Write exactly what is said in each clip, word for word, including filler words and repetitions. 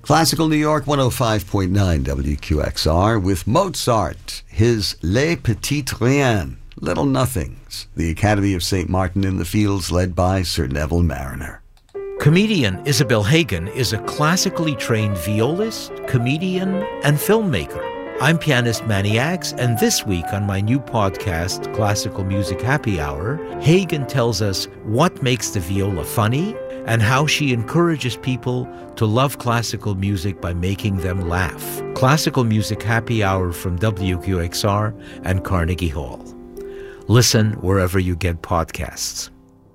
Classical New York one oh five point nine W Q X R with Mozart, his Les Petits Riens, Little Nothings, the Academy of Saint Martin in the Fields led by Sir Neville Mariner. Comedian Isabel Hagen is a classically trained violist, comedian, and filmmaker. I'm pianist Manny Axe, and this week on my new podcast, Classical Music Happy Hour, Hagen tells us what makes the viola funny and how she encourages people to love classical music by making them laugh. Classical Music Happy Hour from W Q X R and Carnegie Hall. Listen wherever you get podcasts.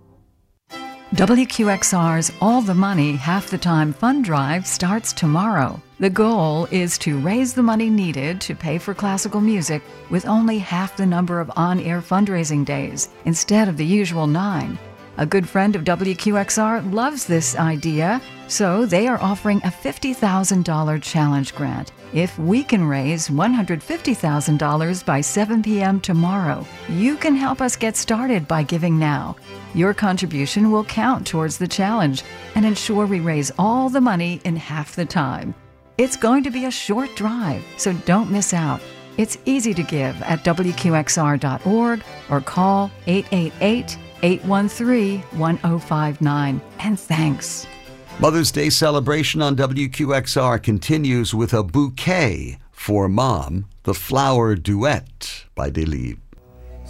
W Q X R's All the Money, Half the Time fund drive starts tomorrow. The goal is to raise the money needed to pay for classical music with only half the number of on-air fundraising days instead of the usual nine. A good friend of W Q X R loves this idea, so they are offering a fifty thousand dollars challenge grant. If we can raise one hundred fifty thousand dollars by seven p.m. tomorrow, you can help us get started by giving now. Your contribution will count towards the challenge and ensure we raise all the money in half the time. It's going to be a short drive, so don't miss out. It's easy to give at W Q X R dot org or call eight eight eight, eight one three, one oh five nine. And thanks. Mother's Day celebration on W Q X R continues with a bouquet for Mom, the Flower Duet by Delibes.